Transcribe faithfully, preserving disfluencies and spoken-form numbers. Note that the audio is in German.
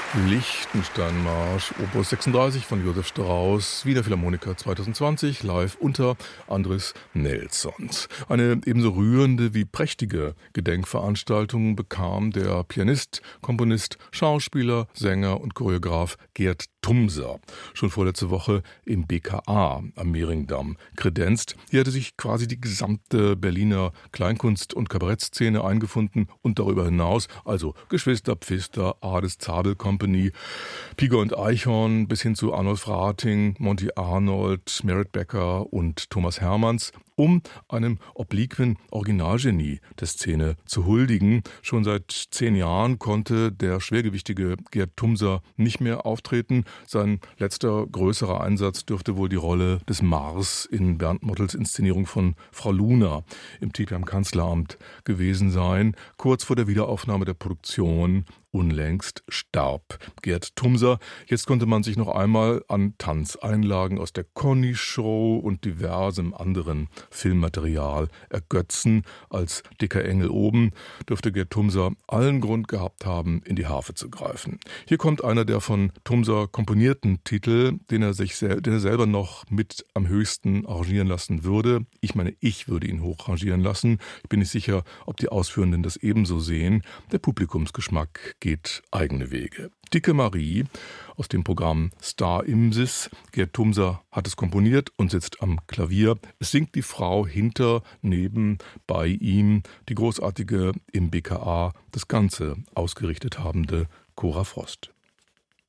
Liechtenstein-Marsch, Opus sechsunddreißig von Josef Strauss, Wiener Philharmoniker zwanzig zwanzig, live unter Andris Nelsons. Eine ebenso rührende wie prächtige Gedenkveranstaltung bekam der Pianist, Komponist, Schauspieler, Sänger und Choreograf Gerd Thumser schon vorletzte Woche im B K A am Mehringdamm kredenzt. Hier hatte sich quasi die gesamte Berliner Kleinkunst- und Kabarettszene eingefunden und darüber hinaus, also Geschwister Pfister, Ades Zabel Company, Piger und Eichhorn bis hin zu Arnold Frating, Monty Arnold, Merit Becker und Thomas Hermanns, um einem obliquen Originalgenie der Szene zu huldigen. Schon seit zehn Jahren konnte der schwergewichtige Gerd Thumser nicht mehr auftreten. Sein letzter größerer Einsatz dürfte wohl die Rolle des Mars in Bernd Mottels Inszenierung von Frau Luna im Titel am Kanzleramt gewesen sein, kurz vor der Wiederaufnahme der Produktion unlängst starb Gerd Thumser. Jetzt konnte man sich noch einmal an Tanzeinlagen aus der Conny-Show und diversem anderen Filmmaterial ergötzen. Als dicker Engel oben dürfte Gerd Thumser allen Grund gehabt haben, in die Harfe zu greifen. Hier kommt einer der von Thumser komponierten Titel, den er sich sel- den er selber noch mit am höchsten arrangieren lassen würde. Ich meine, ich würde ihn hoch arrangieren lassen. Ich bin nicht sicher, ob die Ausführenden das ebenso sehen. Der Publikumsgeschmack geht eigene Wege. Dicke Marie aus dem Programm Star Imsis. Gerd Thumser hat es komponiert und sitzt am Klavier. Es singt die Frau hinter, neben, bei ihm, die großartige im B K A das Ganze ausgerichtet habende Cora Frost.